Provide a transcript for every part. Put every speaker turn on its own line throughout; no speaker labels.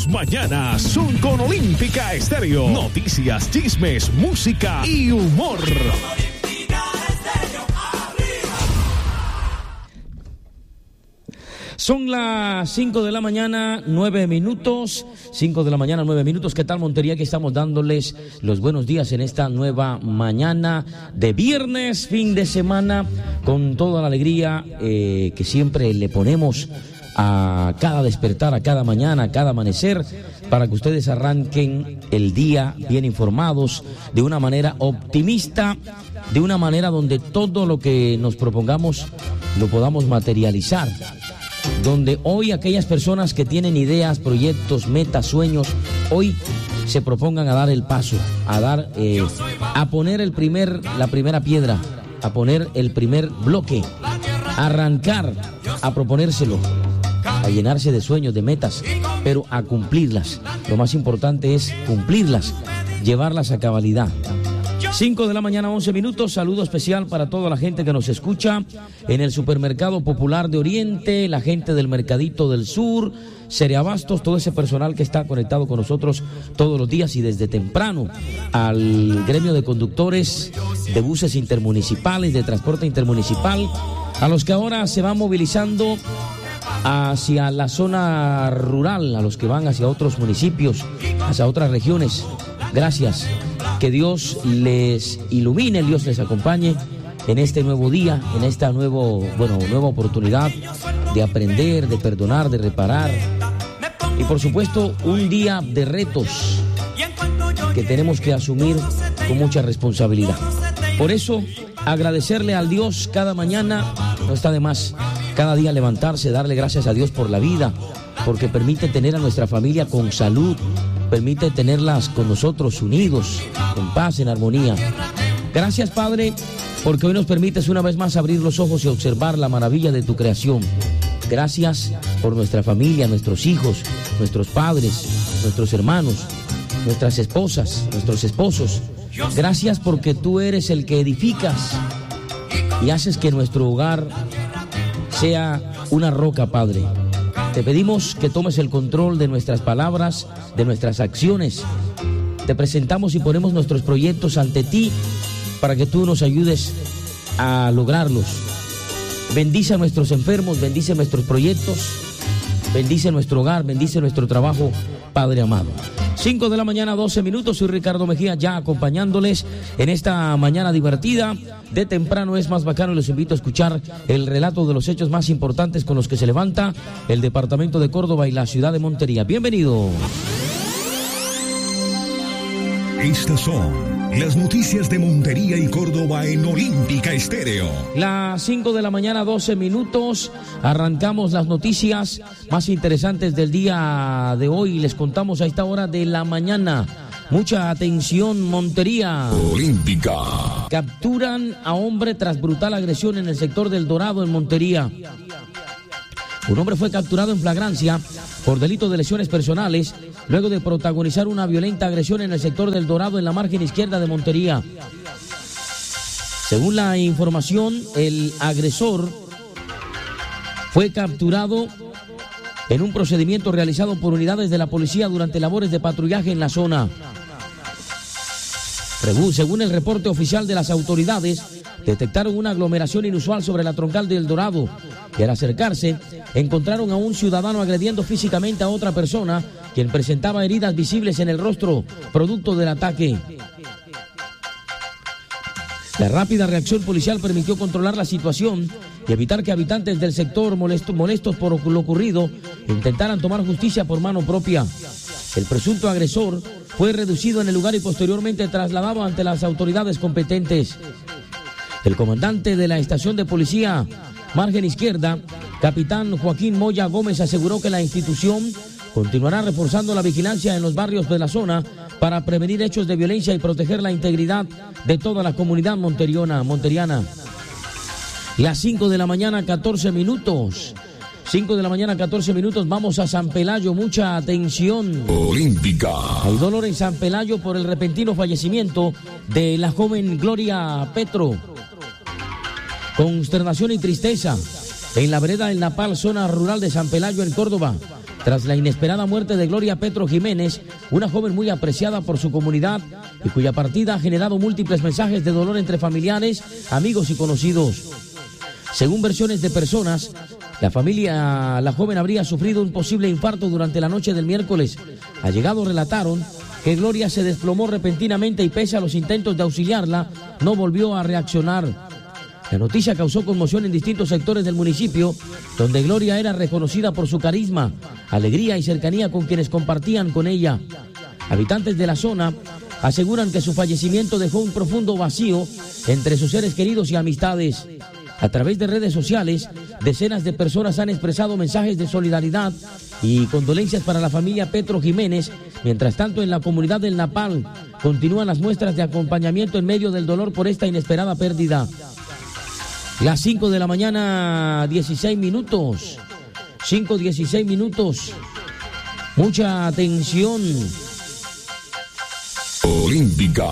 Mañanas son con Olímpica Estéreo. Noticias, chismes, música y humor.
Son las 5 de la mañana, 9 minutos. 5 de la mañana, 9 minutos. ¿Qué tal, Montería? Que estamos dándoles los buenos días en esta nueva mañana de viernes, fin de semana, con toda la alegría que siempre le ponemos a cada despertar, a cada mañana, a cada amanecer, para que ustedes arranquen el día bien informados, de una manera optimista, de una manera donde todo lo que nos propongamos lo podamos materializar, donde hoy aquellas personas que tienen ideas, proyectos, metas, sueños, hoy se propongan a dar el paso, a poner la primera piedra, a poner el primer bloque, a arrancar, a proponérselo, a llenarse de sueños, de metas, pero a cumplirlas. Lo más importante es cumplirlas, llevarlas a cabalidad. 5 de la mañana, 11 minutos. Saludo especial para toda la gente que nos escucha en el Supermercado Popular de Oriente, la gente del Mercadito del Sur, Cereabastos, todo ese personal que está conectado con nosotros todos los días y desde temprano, al gremio de conductores de buses intermunicipales, de transporte intermunicipal, a los que ahora se van movilizando hacia la zona rural, a los que van hacia otros municipios, hacia otras regiones. Gracias, que Dios les ilumine, Dios les acompañe en este nuevo día, en esta nueva oportunidad de aprender, de perdonar, de reparar, y por supuesto un día de retos que tenemos que asumir con mucha responsabilidad. Por eso, agradecerle al Dios cada mañana, no está de más, cada día levantarse, darle gracias a Dios por la vida, porque permite tener a nuestra familia con salud, permite tenerlas con nosotros unidos, en paz, en armonía. Gracias, Padre, porque hoy nos permites una vez más abrir los ojos y observar la maravilla de tu creación. Gracias por nuestra familia, nuestros hijos, nuestros padres, nuestros hermanos, nuestras esposas, nuestros esposos. Gracias porque tú eres el que edificas y haces que nuestro hogar sea una roca, Padre. Te pedimos que tomes el control de nuestras palabras, de nuestras acciones. Te presentamos y ponemos nuestros proyectos ante ti para que tú nos ayudes a lograrlos. Bendice a nuestros enfermos, bendice nuestros proyectos, bendice nuestro hogar, bendice nuestro trabajo, Padre amado. 5 de la mañana, 12 minutos. Soy Ricardo Mejía, ya acompañándoles en esta mañana divertida. De temprano es más bacano y los invito a escuchar el relato de los hechos más importantes con los que se levanta el departamento de Córdoba y la ciudad de Montería. Bienvenido.
Estas son las noticias de Montería y Córdoba en Olímpica Estéreo.
Las 5 de la mañana, 12 minutos. Arrancamos las noticias más interesantes del día de hoy. Les contamos a esta hora de la mañana. Mucha atención, Montería.
Olímpica.
Capturan a hombre tras brutal agresión en el sector del Dorado, en Montería. Un hombre fue capturado en flagrancia por delito de lesiones personales luego de protagonizar una violenta agresión en el sector del Dorado, en la margen izquierda de Montería. Según la información, el agresor fue capturado en un procedimiento realizado por unidades de la policía durante labores de patrullaje en la zona. Según el reporte oficial de las autoridades, detectaron una aglomeración inusual sobre la troncal del Dorado y al acercarse encontraron a un ciudadano agrediendo físicamente a otra persona, quien presentaba heridas visibles en el rostro, producto del ataque. La rápida reacción policial permitió controlar la situación y evitar que habitantes del sector, molestos por lo ocurrido, intentaran tomar justicia por mano propia. El presunto agresor fue reducido en el lugar y posteriormente trasladado ante las autoridades competentes. El comandante de la estación de policía margen izquierda, capitán Joaquín Moya Gómez, aseguró que la institución continuará reforzando la vigilancia en los barrios de la zona para prevenir hechos de violencia y proteger la integridad de toda la comunidad monteriana. Las 5 de la mañana, 14 minutos. 5 de la mañana, 14 minutos. Vamos a San Pelayo. Mucha atención.
Olímpica.
Hay dolor en San Pelayo por el repentino fallecimiento de la joven Gloria Petro. Consternación y tristeza en la vereda El Napal, zona rural de San Pelayo, en Córdoba, tras la inesperada muerte de Gloria Petro Jiménez, una joven muy apreciada por su comunidad y cuya partida ha generado múltiples mensajes de dolor entre familiares, amigos y conocidos. Según versiones de personas, la joven habría sufrido un posible infarto durante la noche del miércoles. Allegados relataron que Gloria se desplomó repentinamente y pese a los intentos de auxiliarla, no volvió a reaccionar. La noticia causó conmoción en distintos sectores del municipio, donde Gloria era reconocida por su carisma, alegría y cercanía con quienes compartían con ella. Habitantes de la zona aseguran que su fallecimiento dejó un profundo vacío entre sus seres queridos y amistades. A través de redes sociales, decenas de personas han expresado mensajes de solidaridad y condolencias para la familia Petro Jiménez. Mientras tanto, en la comunidad del Napal continúan las muestras de acompañamiento en medio del dolor por esta inesperada pérdida. Las 5 de la mañana, 16 minutos. 5:16 minutos. Mucha atención.
Olímpica.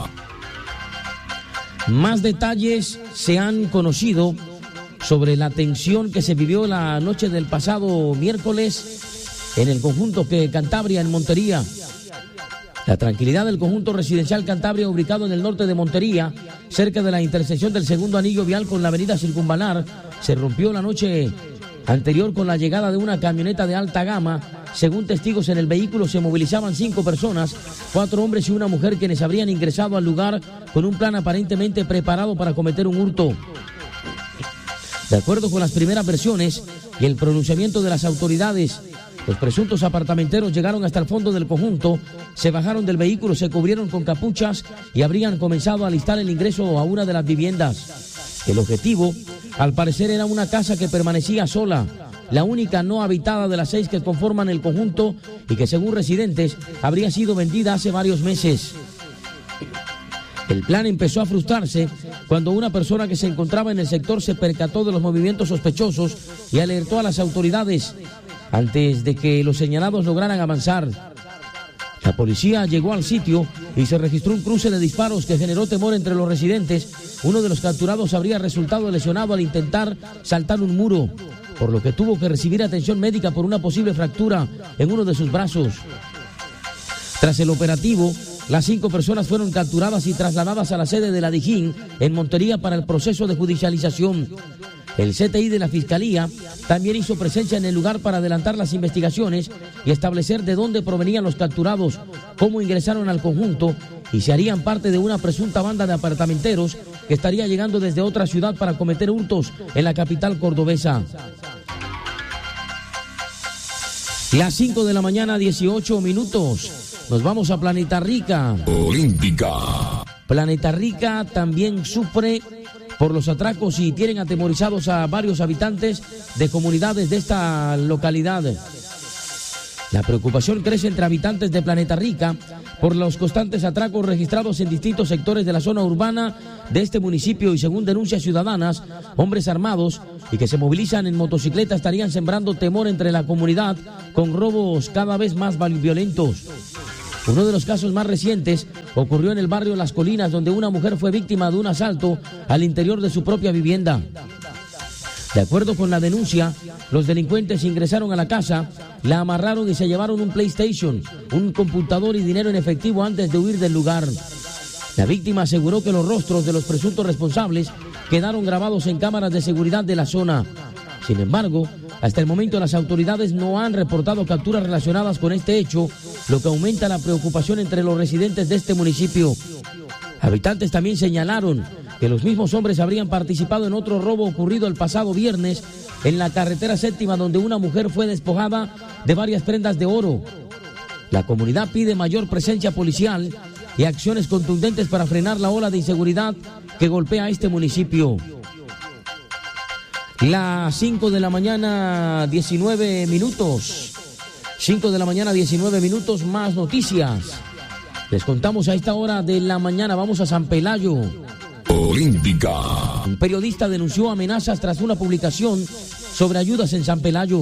Más detalles se han conocido sobre la tensión que se vivió la noche del pasado miércoles en el conjunto Cantabria en Montería. La tranquilidad del conjunto residencial Cantabria, ubicado en el norte de Montería, cerca de la intersección del segundo anillo vial con la avenida Circunvalar, se rompió la noche anterior con la llegada de una camioneta de alta gama. Según testigos, en el vehículo se movilizaban 5 personas, 4 hombres y una mujer, quienes habrían ingresado al lugar con un plan aparentemente preparado para cometer un hurto. De acuerdo con las primeras versiones y el pronunciamiento de las autoridades, los presuntos apartamenteros llegaron hasta el fondo del conjunto, se bajaron del vehículo, se cubrieron con capuchas y habrían comenzado a alistar el ingreso a una de las viviendas. El objetivo, al parecer, era una casa que permanecía sola, la única no habitada de las 6 que conforman el conjunto y que, según residentes, habría sido vendida hace varios meses. El plan empezó a frustrarse cuando una persona que se encontraba en el sector se percató de los movimientos sospechosos y alertó a las autoridades antes de que los señalados lograran avanzar. La policía llegó al sitio y se registró un cruce de disparos que generó temor entre los residentes. Uno de los capturados habría resultado lesionado al intentar saltar un muro, por lo que tuvo que recibir atención médica por una posible fractura en uno de sus brazos. Tras el operativo, las 5 personas fueron capturadas y trasladadas a la sede de la Dijín en Montería para el proceso de judicialización. El CTI de la Fiscalía también hizo presencia en el lugar para adelantar las investigaciones y establecer de dónde provenían los capturados, cómo ingresaron al conjunto y si harían parte de una presunta banda de apartamenteros que estaría llegando desde otra ciudad para cometer hurtos en la capital cordobesa. Las 5 de la mañana, 18 minutos. Nos vamos a Planeta Rica.
Olímpica.
Planeta Rica también sufre por los atracos y tienen atemorizados a varios habitantes de comunidades de esta localidad. La preocupación crece entre habitantes de Planeta Rica por los constantes atracos registrados en distintos sectores de la zona urbana de este municipio y, según denuncias ciudadanas, hombres armados y que se movilizan en motocicleta estarían sembrando temor entre la comunidad con robos cada vez más violentos. Uno de los casos más recientes ocurrió en el barrio Las Colinas, donde una mujer fue víctima de un asalto al interior de su propia vivienda. De acuerdo con la denuncia, los delincuentes ingresaron a la casa, la amarraron y se llevaron un PlayStation, un computador y dinero en efectivo antes de huir del lugar. La víctima aseguró que los rostros de los presuntos responsables quedaron grabados en cámaras de seguridad de la zona. Sin embargo, hasta el momento las autoridades no han reportado capturas relacionadas con este hecho, lo que aumenta la preocupación entre los residentes de este municipio. Habitantes también señalaron que los mismos hombres habrían participado en otro robo ocurrido el pasado viernes en la carretera séptima, donde una mujer fue despojada de varias prendas de oro. La comunidad pide mayor presencia policial y acciones contundentes para frenar la ola de inseguridad que golpea este municipio. Las 5 de la mañana, 19 minutos. 5 de la mañana, 19 minutos, más noticias. Les contamos a esta hora de la mañana, vamos a San Pelayo.
Olímpica.
Un periodista denunció amenazas tras una publicación sobre ayudas en San Pelayo.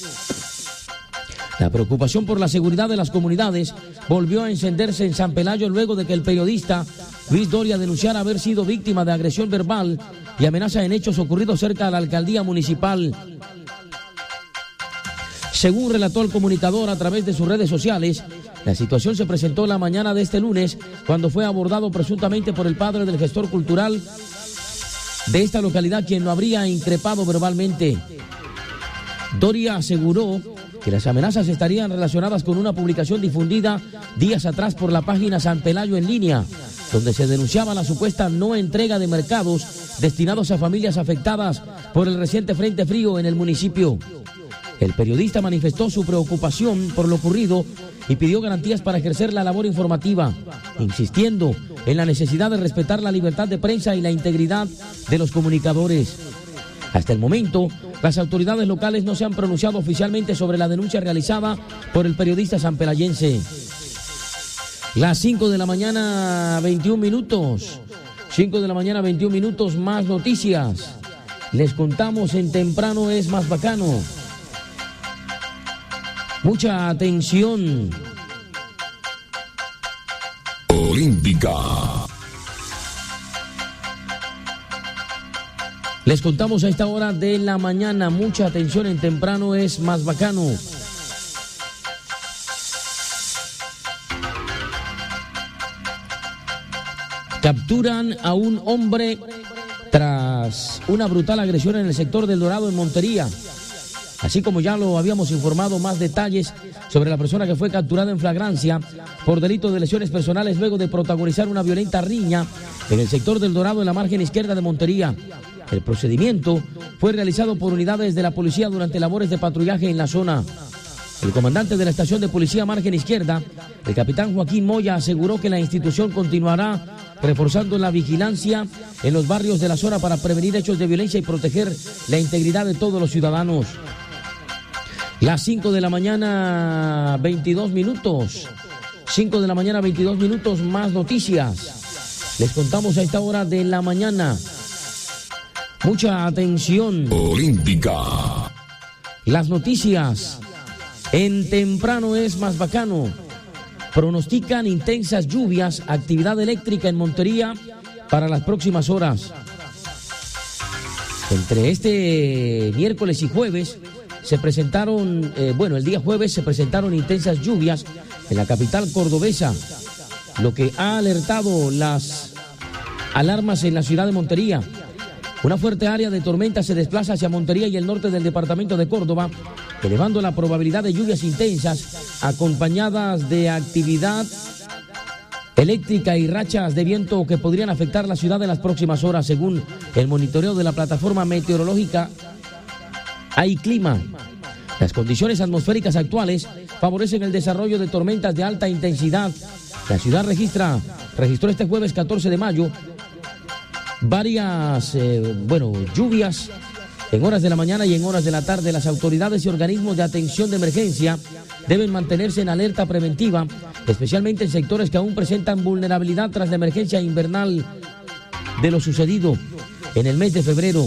La preocupación por la seguridad de las comunidades volvió a encenderse en San Pelayo luego de que el periodista Luis Doria denunciara haber sido víctima de agresión verbal y amenaza en hechos ocurridos cerca de la alcaldía municipal. Según relató el comunicador a través de sus redes sociales, la situación se presentó la mañana de este lunes cuando fue abordado presuntamente por el padre del gestor cultural de esta localidad, quien lo habría increpado verbalmente. Doria aseguró que las amenazas estarían relacionadas con una publicación difundida días atrás por la página San Pelayo en línea, donde se denunciaba la supuesta no entrega de mercados destinados a familias afectadas por el reciente frente frío en el municipio. El periodista manifestó su preocupación por lo ocurrido y pidió garantías para ejercer la labor informativa, insistiendo en la necesidad de respetar la libertad de prensa y la integridad de los comunicadores. Hasta el momento, las autoridades locales no se han pronunciado oficialmente sobre la denuncia realizada por el periodista sanpelayense. Las 5 de la mañana, 21 minutos. 5 de la mañana, 21 minutos, más noticias. Les contamos en Temprano es Más Bacano. Mucha atención.
Olímpica.
Les contamos a esta hora de la mañana, mucha atención en Temprano es Más Bacano. Capturan a un hombre tras una brutal agresión en el sector del Dorado en Montería. Así como ya lo habíamos informado, más detalles sobre la persona que fue capturada en flagrancia por delito de lesiones personales luego de protagonizar una violenta riña en el sector del Dorado en la margen izquierda de Montería. El procedimiento fue realizado por unidades de la policía durante labores de patrullaje en la zona. El comandante de la estación de policía margen izquierda, el capitán Joaquín Moya, aseguró que la institución continuará reforzando la vigilancia en los barrios de la zona para prevenir hechos de violencia y proteger la integridad de todos los ciudadanos. Las 5 de la mañana, 22 minutos. 5 de la mañana, 22 minutos, más noticias. Les contamos a esta hora de la mañana. Mucha atención.
Olímpica.
Las noticias en Temprano es Más Bacano. Pronostican intensas lluvias, actividad eléctrica en Montería para las próximas horas. Entre este miércoles y jueves se presentaron, el día jueves se presentaron intensas lluvias en la capital cordobesa, lo que ha alertado las alarmas en la ciudad de Montería. Una fuerte área de tormenta se desplaza hacia Montería y el norte del departamento de Córdoba, elevando la probabilidad de lluvias intensas acompañadas de actividad eléctrica y rachas de viento que podrían afectar la ciudad en las próximas horas, según el monitoreo de la plataforma meteorológica AIClima. Las condiciones atmosféricas actuales favorecen el desarrollo de tormentas de alta intensidad. La ciudad registró este jueves 14 de mayo varias lluvias en horas de la mañana y en horas de la tarde. Las autoridades y organismos de atención de emergencia deben mantenerse en alerta preventiva, especialmente en sectores que aún presentan vulnerabilidad tras la emergencia invernal de lo sucedido en el mes de febrero.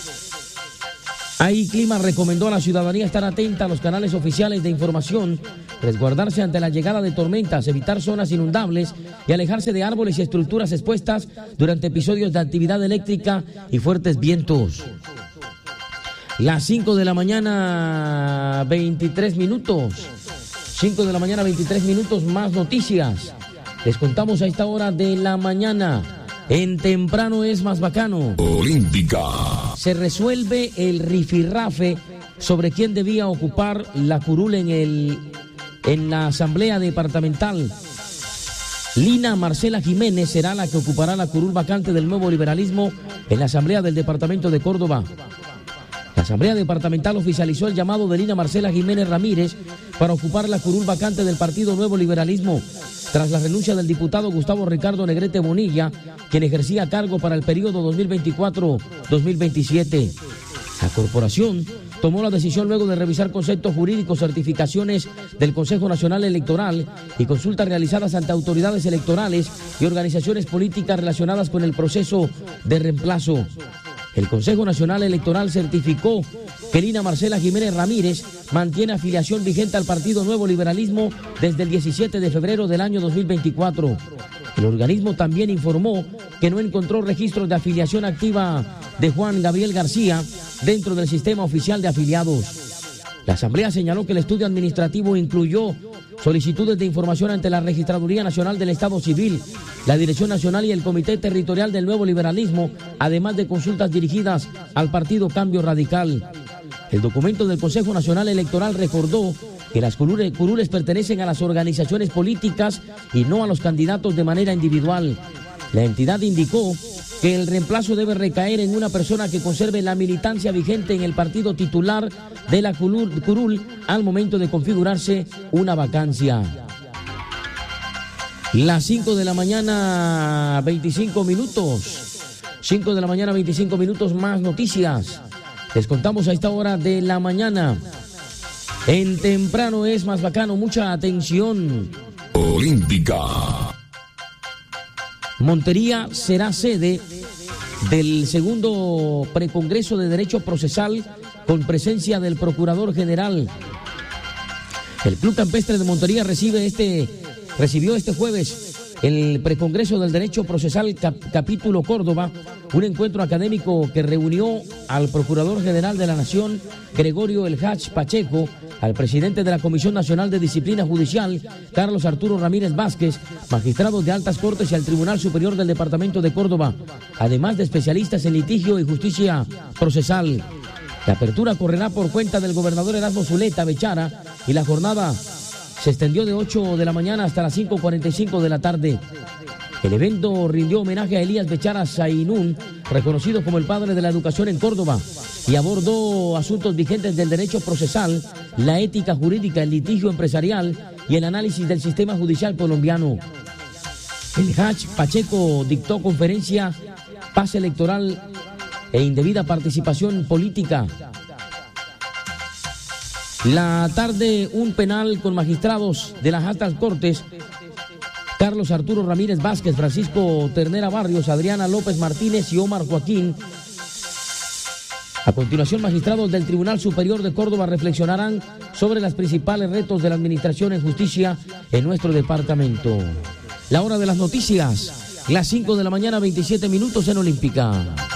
AIClima recomendó a la ciudadanía estar atenta a los canales oficiales de información, resguardarse ante la llegada de tormentas, evitar zonas inundables y alejarse de árboles y estructuras expuestas durante episodios de actividad eléctrica y fuertes vientos. Las 5 de la mañana, 23 minutos. 5 de la mañana, 23 minutos, más noticias. Les contamos a esta hora de la mañana. En Temprano es Más Bacano.
Olímpica.
Se resuelve el rifirrafe sobre quién debía ocupar la curul en la asamblea departamental. Lina Marcela Jiménez será la que ocupará la curul vacante del Nuevo Liberalismo en la asamblea del departamento de Córdoba. La asamblea departamental oficializó el llamado de Lina Marcela Jiménez Ramírez para ocupar la curul vacante del Partido Nuevo Liberalismo, tras la renuncia del diputado Gustavo Ricardo Negrete Bonilla, quien ejercía cargo para el periodo 2024-2027. La corporación tomó la decisión luego de revisar conceptos jurídicos, certificaciones del Consejo Nacional Electoral y consultas realizadas ante autoridades electorales y organizaciones políticas relacionadas con el proceso de reemplazo. El Consejo Nacional Electoral certificó que Lina Marcela Jiménez Ramírez mantiene afiliación vigente al Partido Nuevo Liberalismo desde el 17 de febrero del año 2024. El organismo también informó que no encontró registros de afiliación activa de Juan Gabriel García dentro del sistema oficial de afiliados. La Asamblea señaló que el estudio administrativo incluyó solicitudes de información ante la Registraduría Nacional del Estado Civil, la Dirección Nacional y el Comité Territorial del Nuevo Liberalismo, además de consultas dirigidas al Partido Cambio Radical. El documento del Consejo Nacional Electoral recordó que las curules pertenecen a las organizaciones políticas y no a los candidatos de manera individual. La entidad indicó que el reemplazo debe recaer en una persona que conserve la militancia vigente en el partido titular de la curul al momento de configurarse una vacancia. Las 5 de la mañana, 25 minutos. 5 de la mañana, 25 minutos, más noticias. Les contamos a esta hora de la mañana. En Temprano es más bacano, mucha atención.
Olímpica.
Montería será sede del segundo precongreso de Derecho Procesal con presencia del Procurador General. El Club Campestre de Montería recibió este jueves el precongreso del Derecho Procesal Capítulo Córdoba, un encuentro académico que reunió al Procurador General de la Nación, Gregorio El Hach Pacheco, al presidente de la Comisión Nacional de Disciplina Judicial, Carlos Arturo Ramírez Vázquez, magistrados de altas cortes y al Tribunal Superior del Departamento de Córdoba, además de especialistas en litigio y justicia procesal. La apertura correrá por cuenta del gobernador Erasmo Zuleta Bechara y la jornada se extendió de 8 de la mañana hasta las 5:45 de la tarde. El evento rindió homenaje a Elías Bechara Zainún, reconocido como el padre de la educación en Córdoba, y abordó asuntos vigentes del derecho procesal, la ética jurídica, el litigio empresarial y el análisis del sistema judicial colombiano. El Hach Pacheco dictó conferencia Paz electoral e indebida participación política. La tarde, un penal con magistrados de las altas cortes, Carlos Arturo Ramírez Vázquez, Francisco Ternera Barrios, Adriana López Martínez y Omar Joaquín. A continuación, magistrados del Tribunal Superior de Córdoba reflexionarán sobre los principales retos de la administración en justicia en nuestro departamento. La hora de las noticias, las 5 de la mañana, 27 minutos en Olímpica.